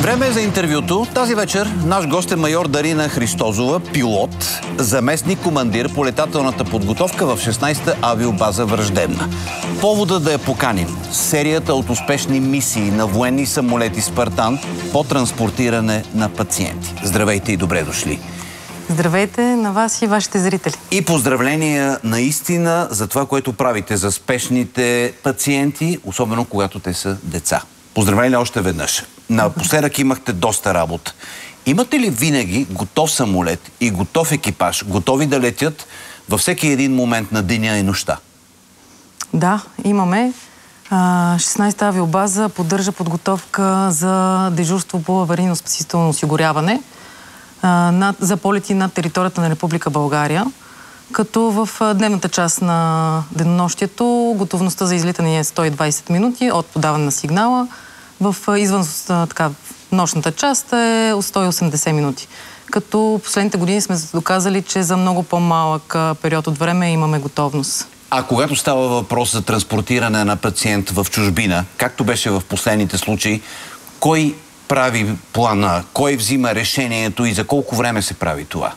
Време е за интервюто. Тази вечер наш гост е майор Дарина Христозова, пилот, заместник командир по летателната подготовка в 16-та авиобаза Враждебна. Повода да я поканим – серията от успешни мисии на военни самолети Спартан по транспортиране на пациенти. Здравейте и добре дошли! Здравейте на вас и вашите зрители. И поздравления наистина за това, което правите за спешните пациенти, особено когато те са деца. Поздравления още веднъж. Напоследък имахте доста работа. Имате ли винаги готов самолет и готов екипаж, готови да летят във всеки един момент на деня и нощта? Да, имаме. 16-та авиобаза поддържа подготовка за дежурство по аварийно-спасително осигуряване за полети над територията на Република България, като в дневната част на денонощието готовността за излитане е 120 минути от подаване на сигнала, в нощната част е от 180 минути. Като последните години сме доказали, че за много по-малък период от време имаме готовност. А когато става въпрос за транспортиране на пациент в чужбина, както беше в последните случаи, кой прави плана, кой взима решението и за колко време се прави това?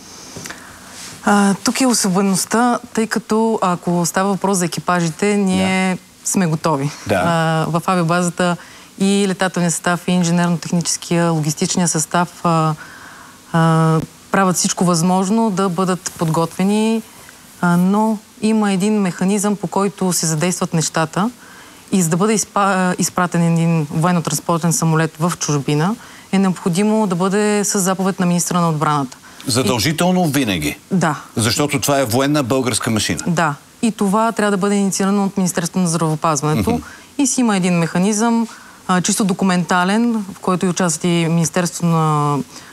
Тук е особеността, тъй като ако става въпрос за екипажите, ние сме готови. Да. В авиобазата и летателния състав, и инженерно-техническия, логистичния състав правят всичко възможно да бъдат подготвени, но има един механизъм, по който се задействат нещата. И за да бъде изпратен един военно-транспортен самолет в чужбина, е необходимо да бъде с заповед на министра на отбраната. Задължително винаги? Да. Защото това е военна българска машина? Да. И това трябва да бъде инициирано от Министерството на здравеопазването. И си има един механизъм, чисто документален, в който и участват и Министерството на